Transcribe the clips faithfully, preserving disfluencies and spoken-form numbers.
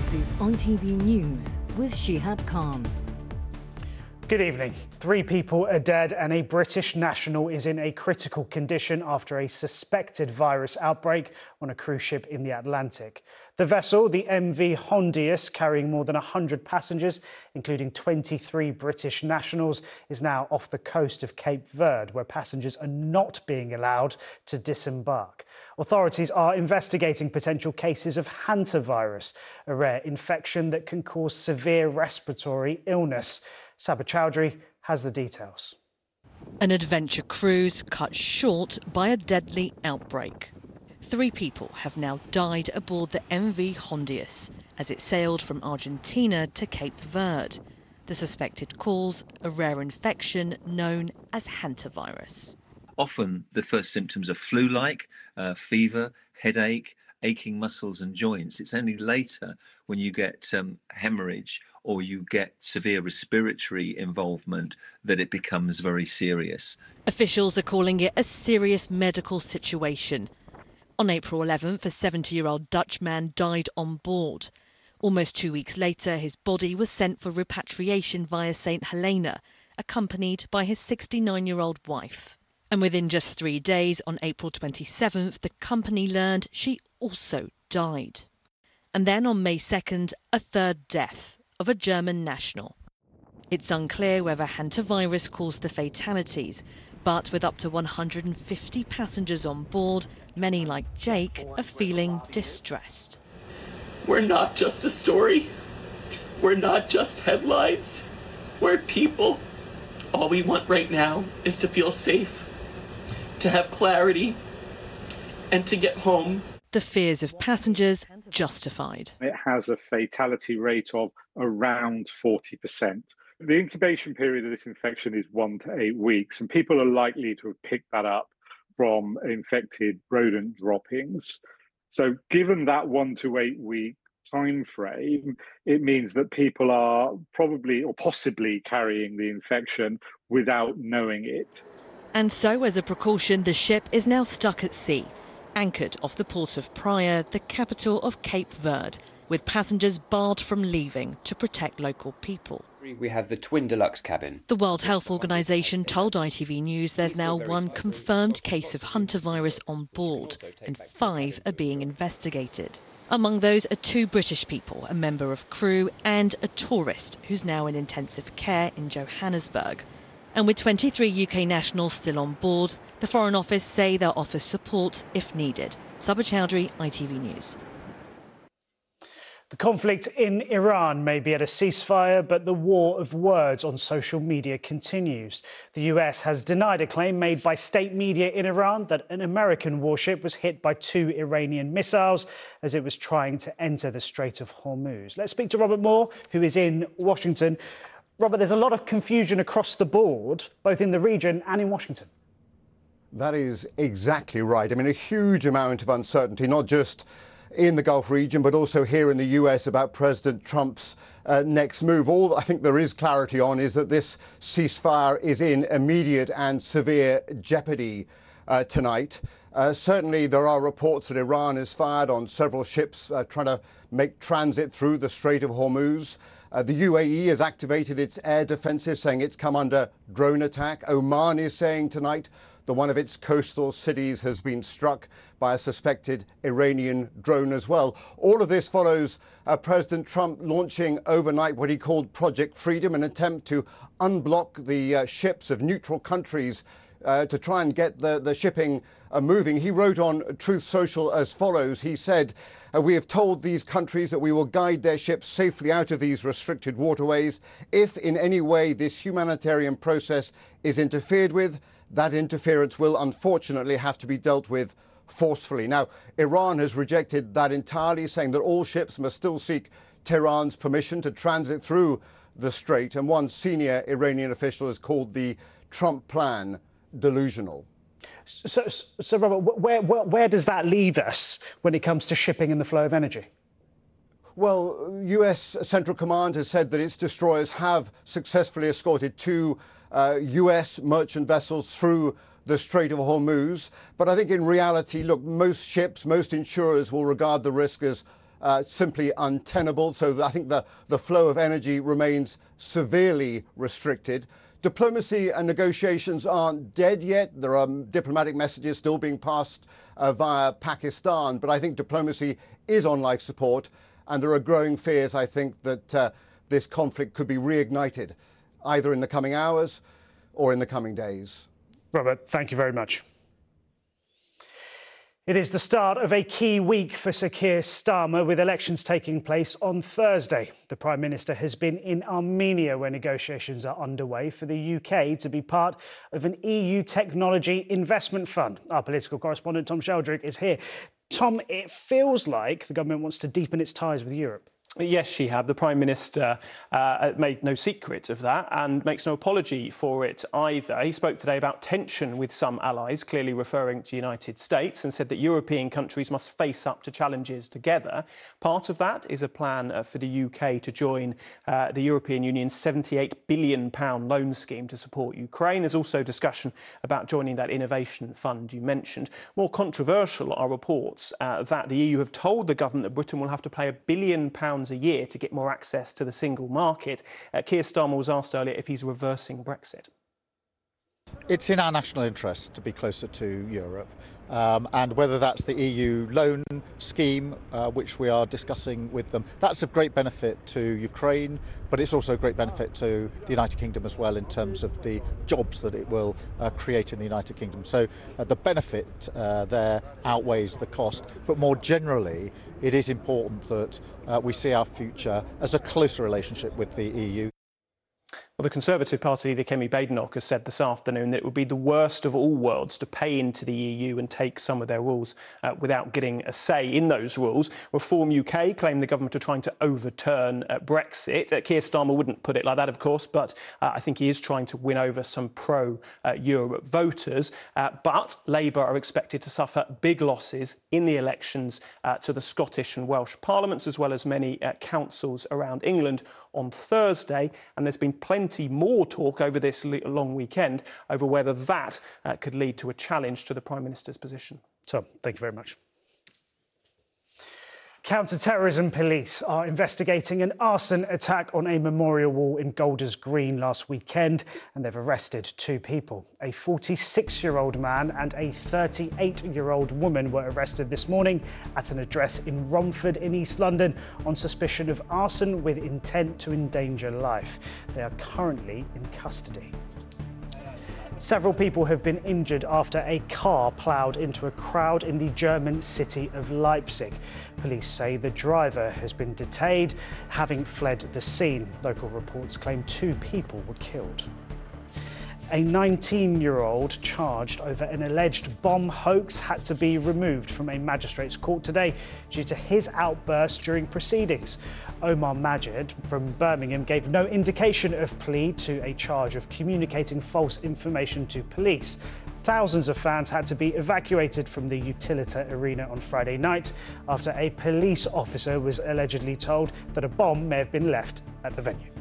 This is I T V News with Shihab Khan. Good evening. Three people are dead and a British national is in a critical condition after a suspected virus outbreak on a cruise ship in the Atlantic. The vessel, the M V Hondius, carrying more than one hundred passengers, including twenty-three British nationals, is now off the coast of Cape Verde, where passengers are not being allowed to disembark. Authorities are investigating potential cases of hantavirus, a rare infection that can cause severe respiratory illness. Sabah Chowdhury has the details. An adventure cruise cut short by a deadly outbreak. Three people have now died aboard the M V Hondius as it sailed from Argentina to Cape Verde. The suspected cause, a rare infection known as hantavirus. Often the first symptoms are flu-like, uh, fever, headache, aching muscles and joints. It's only later when you get um, hemorrhage or you get severe respiratory involvement that it becomes very serious. Officials are calling it a serious medical situation. On April eleventh, a seventy-year-old Dutch man died on board. Almost two weeks later, his body was sent for repatriation via Saint Helena, accompanied by his sixty-nine-year-old wife. And within just three days, on April twenty-seventh, the company learned she also died. And then on May second, a third death of a German national. It's unclear whether hantavirus caused the fatalities, but with up to one hundred fifty passengers on board, many like Jake are feeling distressed. We're not just a story. We're not just headlines. We're people. All we want right now is to feel safe, to have clarity, and to get home. The fears of passengers justified. It has a fatality rate of around forty percent. The incubation period of this infection is one to eight weeks, and people are likely to have picked that up from infected rodent droppings. So given that one to eight week time frame, it means that people are probably or possibly carrying the infection without knowing it. And so, as a precaution, the ship is now stuck at sea, anchored off the port of Praia, the capital of Cape Verde, with passengers barred from leaving to protect local people. We have the twin deluxe cabin. The World Health Organization told I T V News there's now one confirmed case of hantavirus on board, and five are being investigated. Among those are two British people, a member of crew and a tourist who's now in intensive care in Johannesburg. And with twenty-three U K nationals still on board, the Foreign Office say they'll offer support if needed. Sabah Chowdhury, I T V News. The conflict in Iran may be at a ceasefire, but the war of words on social media continues. The U S has denied a claim made by state media in Iran that an American warship was hit by two Iranian missiles as it was trying to enter the Strait of Hormuz. Let's speak to Robert Moore, who is in Washington. Robert, there's a lot of confusion across the board, both in the region and in Washington. That is exactly right. I mean, a huge amount of uncertainty, not just in the Gulf region, but also here in the U S about President Trump's uh, next move. All I think there is clarity on is that this ceasefire is in immediate and severe jeopardy uh, tonight. Uh, certainly, there are reports that Iran has fired on several ships uh, trying to make transit through the Strait of Hormuz. Uh, the U A E has activated its air defences, saying it's come under drone attack. Oman is saying tonight that one of its coastal cities has been struck by a suspected Iranian drone as well. All of this follows uh, President Trump launching overnight what he called Project Freedom, an attempt to unblock the uh, ships of neutral countries uh, to try and get the, the shipping uh, moving. He wrote on Truth Social as follows. He said, uh, we have told these countries that we will guide their ships safely out of these restricted waterways. If in any way this humanitarian process is interfered with, that interference will unfortunately have to be dealt with forcefully. Now, Iran has rejected that entirely, saying that all ships must still seek Tehran's permission to transit through the strait. And one senior Iranian official has called the Trump plan delusional. So, so Robert, where, where, where does that leave us when it comes to shipping and the flow of energy? Well, U S Central Command has said that its destroyers have successfully escorted two uh, U S merchant vessels through the Strait of Hormuz. But I think in reality, look, most ships, most insurers will regard the risk as uh, simply untenable. So I think the, the flow of energy remains severely restricted. Diplomacy and negotiations aren't dead yet. There are diplomatic messages still being passed uh, via Pakistan, but I think diplomacy is on life support, and there are growing fears, I think, that uh, this conflict could be reignited either in the coming hours or in the coming days. Robert, thank you very much. It is the start of a key week for Sir Keir Starmer, with elections taking place on Thursday. The Prime Minister has been in Armenia, where negotiations are underway for the U K to be part of an E U technology investment fund. Our political correspondent Tom Sheldrick is here. Tom, it feels like the government wants to deepen its ties with Europe. Yes, Shihab. The Prime Minister uh, made no secret of that and makes no apology for it either. He spoke today about tension with some allies, clearly referring to the United States, and said that European countries must face up to challenges together. Part of that is a plan uh, for the U K to join uh, the European Union's seventy-eight billion pounds loan scheme to support Ukraine. There's also discussion about joining that innovation fund you mentioned. More controversial are reports uh, that the E U have told the government that Britain will have to pay a billion pounds a year to get more access to the single market. Uh, Keir Starmer was asked earlier if he's reversing Brexit. It's in our national interest to be closer to Europe, um, and whether that's the E U loan scheme, uh, which we are discussing with them, that's of great benefit to Ukraine, but it's also a great benefit to the United Kingdom as well in terms of the jobs that it will uh, create in the United Kingdom. So uh, the benefit uh, there outweighs the cost, but more generally it is important that uh, we see our future as a closer relationship with the E U. Well, the Conservative Party leader Kemi Badenoch has said this afternoon that it would be the worst of all worlds to pay into the E U and take some of their rules uh, without getting a say in those rules. Reform U K claimed the government are trying to overturn uh, Brexit. Uh, Keir Starmer wouldn't put it like that, of course, but uh, I think he is trying to win over some pro-Europe uh, voters. Uh, but Labour are expected to suffer big losses in the elections uh, to the Scottish and Welsh parliaments, as well as many uh, councils around England on Thursday. And there's been plenty more talk over this long weekend over whether that uh, could lead to a challenge to the Prime Minister's position. Tom, thank you very much. Counter-terrorism police are investigating an arson attack on a memorial wall in Golders Green last weekend, and they've arrested two people. A forty-six-year-old man and a thirty-eight-year-old woman were arrested this morning at an address in Romford in East London on suspicion of arson with intent to endanger life. They are currently in custody. Several people have been injured after a car ploughed into a crowd in the German city of Leipzig. Police say the driver has been detained, having fled the scene. Local reports claim two people were killed. A nineteen-year-old charged over an alleged bomb hoax had to be removed from a magistrate's court today due to his outburst during proceedings. Omar Majid from Birmingham gave no indication of plea to a charge of communicating false information to police. Thousands of fans had to be evacuated from the Utilita Arena on Friday night after a police officer was allegedly told that a bomb may have been left at the venue.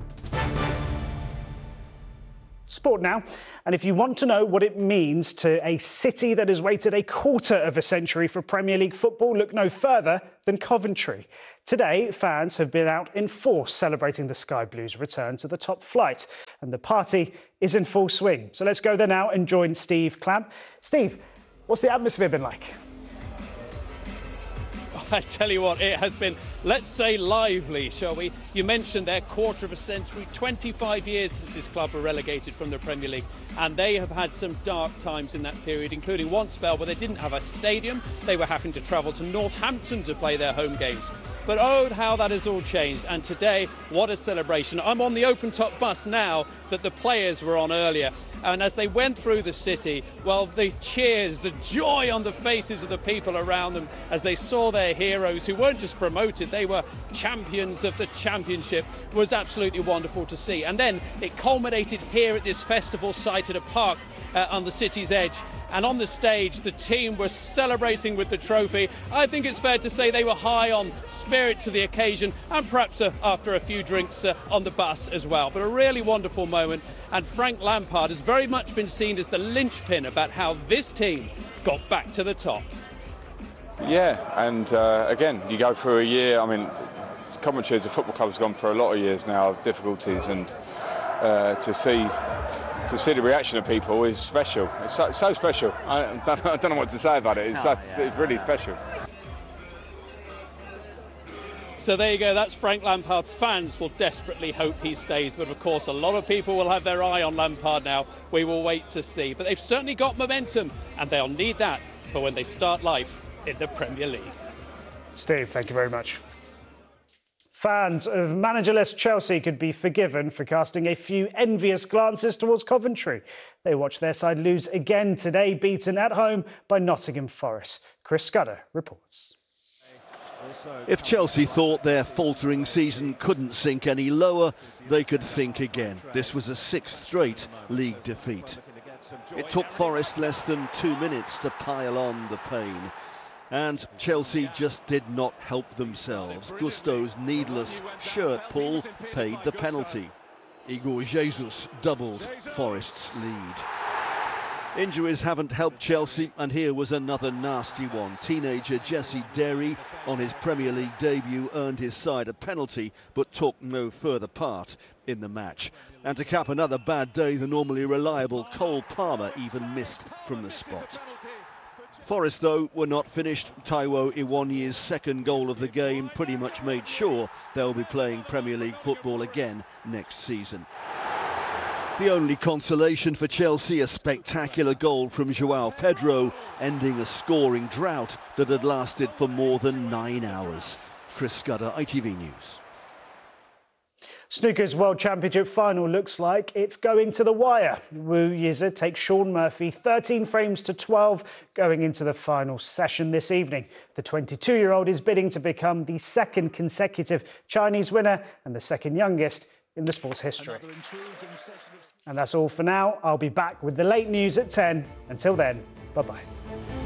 Sport now, and if you want to know what it means to a city that has waited a quarter of a century for Premier League football, look no further than Coventry. Today, fans have been out in force celebrating the Sky Blues' return to the top flight, and the party is in full swing. So let's go there now and join Steve Clamp. Steve, what's the atmosphere been like? I tell you what, it has been, let's say, lively, shall we? You mentioned their quarter of a century, twenty-five years since this club were relegated from the Premier League, and they have had some dark times in that period, including one spell where they didn't have a stadium. They were having to travel to Northampton to play their home games. But oh, how that has all changed. And today, what a celebration. I'm on the open-top bus now that the players were on earlier. And as they went through the city, well, the cheers, the joy on the faces of the people around them as they saw their heroes, who weren't just promoted, they were champions of the championship, was absolutely wonderful to see. And then it culminated here at this festival site at a park uh, on the city's edge. And on the stage, the team were celebrating with the trophy. I think it's fair to say they were high on spirits of the occasion, and perhaps uh, after a few drinks uh, on the bus as well. But a really wonderful moment. And Frank Lampard has very much been seen as the linchpin about how this team got back to the top. Yeah, and uh, again, you go through a year. I mean, Coventry as a football club has gone through a lot of years now of difficulties, and uh, to see to see the reaction of people is special. It's so, so special. I don't, I don't know what to say about it. It's, Oh, such, yeah. it's really special. So there you go, that's Frank Lampard. Fans will desperately hope he stays, but of course a lot of people will have their eye on Lampard now. We will wait to see. But they've certainly got momentum, and they'll need that for when they start life in the Premier League. Steve, thank you very much. Fans of managerless Chelsea could be forgiven for casting a few envious glances towards Coventry. They watched their side lose again today, beaten at home by Nottingham Forest. Chris Scudder reports. If Chelsea thought their faltering season couldn't sink any lower, they could think again. This was a sixth straight league defeat. It took Forest less than two minutes to pile on the pain. And Chelsea just did not help themselves. Gusto's needless shirt pull paid the penalty. Igor Jesus doubled Forest's lead. Injuries haven't helped Chelsea, and here was another nasty one. Teenager Jesse Derry, on his Premier League debut, earned his side a penalty, but took no further part in the match. And to cap another bad day, the normally reliable Cole Palmer even missed from the spot. Forest, though, were not finished. Taiwo Iwanyi's second goal of the game pretty much made sure they'll be playing Premier League football again next season. The only consolation for Chelsea, a spectacular goal from João Pedro, ending a scoring drought that had lasted for more than nine hours. Chris Scudder, I T V News. Snooker's World Championship final looks like it's going to the wire. Wu Yize takes Sean Murphy thirteen frames to twelve going into the final session this evening. The twenty-two-year-old is bidding to become the second consecutive Chinese winner and the second youngest in the sport's history. And that's all for now. I'll be back with the late news at ten. Until then, bye-bye.